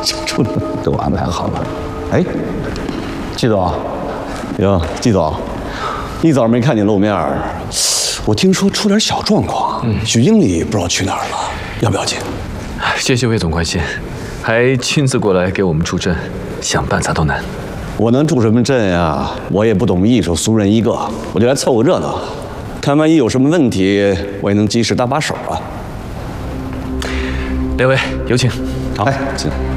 处都安排好了。哎，季总，哟，季总，一早没看你露面儿，我听说出点小状况，许经理不知道去哪儿了，要不要紧？ 谢谢魏总关心，还亲自过来给我们助阵，想办啥都难。 我能助什么阵呀？我也不懂艺术，俗人一个，我就来凑个热闹，看万一有什么问题，我也能及时搭把手啊。 两位有请。 好，请。